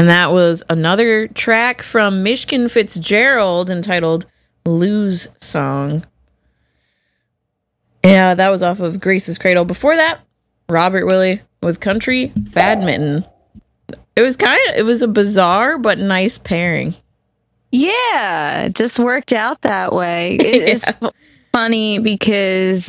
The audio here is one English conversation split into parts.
And that was another track from Mishkin Fitzgerald entitled Lose Song. Yeah, that was off of Grace's Cradle. Before that, Robert Willie with Country Badminton. It was a bizarre but nice pairing. Yeah, it just worked out that way. It's funny because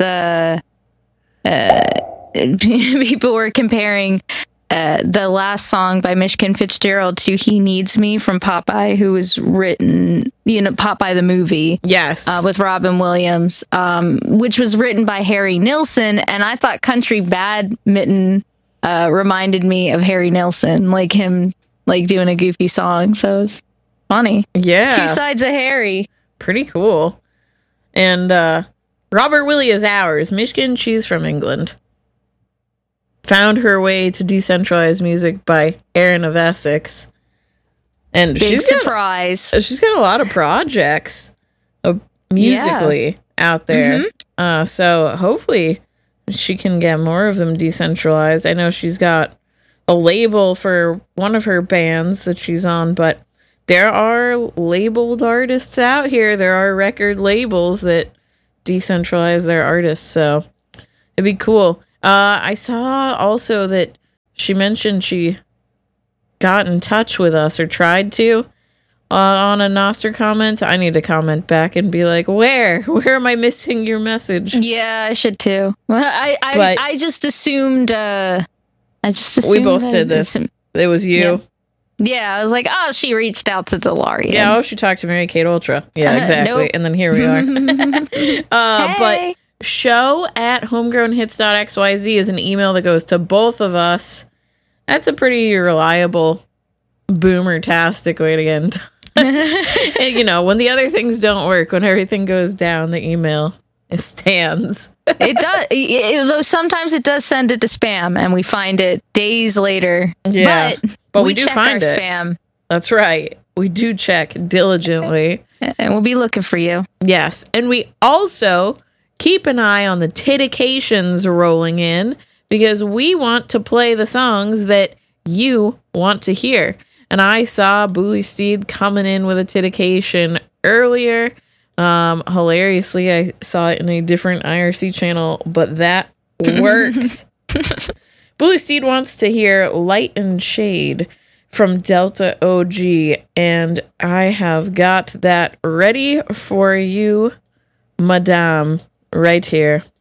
people were comparing the last song by Mishkin Fitzgerald to He Needs Me from Popeye, who was written, Popeye the movie. Yes. With Robin Williams, which was written by Harry Nilsson. And I thought Country Badminton reminded me of Harry Nilsson, like him, like doing a goofy song. So it's funny. Yeah. Two sides of Harry. Pretty cool. And Robert Willie is ours. Mishkin, she's from England. Found her way to decentralized music by Aaron of Essex. And Big surprise. She's got a lot of projects musically out there. Mm-hmm. So hopefully she can get more of them decentralized. I know she's got a label for one of her bands that she's on, but there are labeled artists out here. There are record labels that decentralize their artists, so it'd be cool. I saw also that she mentioned she got in touch with us or tried to on a Noster comment. I need to comment back and be like, where am I missing your message? Yeah, I should too. Well, I just assumed. We both did this. It was you. Yeah, I was like, oh, she reached out to DeLorean. Yeah, she talked to Mary Kate Ultra. Yeah, exactly. Nope. And then here we are. Hey. But show@homegrownhits.xyz is an email that goes to both of us. That's a pretty reliable boomer-tastic way to get in touch. And, when the other things don't work, when everything goes down, the email stands. It does. Though sometimes it does send it to spam, and we find it days later. Yeah, but we do check find our it. Spam. That's right. We do check diligently, and we'll be looking for you. Yes, and we also keep an eye on the titications rolling in because we want to play the songs that you want to hear. And I saw Bully Steed coming in with a titication earlier. Hilariously, I saw it in a different IRC channel, but that works. Bully Steed wants to hear Light and Shade from Delta OG, and I have got that ready for you, madame, right here.